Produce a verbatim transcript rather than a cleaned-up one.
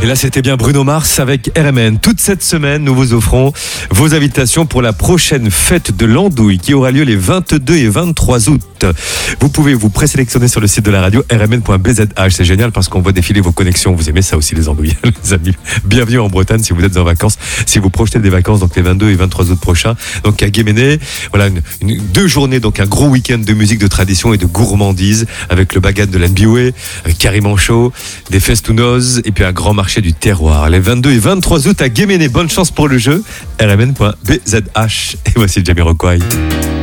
Et là, c'était bien Bruno Mars avec R M N. Toute cette semaine, nous vous offrons vos invitations pour la prochaine fête de l'Andouille qui aura lieu les vingt-deux et vingt-trois août. Vous pouvez vous présélectionner sur le site de la radio r m n point b z h. C'est génial parce qu'on voit défiler vos connexions. Vous aimez ça aussi, les andouilles, les amis. Bienvenue en Bretagne si vous êtes en vacances, si vous projetez des vacances, donc les vingt-deux et vingt-trois août prochains. Donc à Guéméné, voilà, une, une, deux journées, donc un gros week-end de musique, de tradition et de gourmandise avec le bagat de l'Nbioué, carrément chaud, des festounos et puis un grand marché du terroir. Les vingt-deux et vingt-trois août à Guéméné. Bonne chance pour le jeu. r m n point b z h. Et voici Jamiroquai.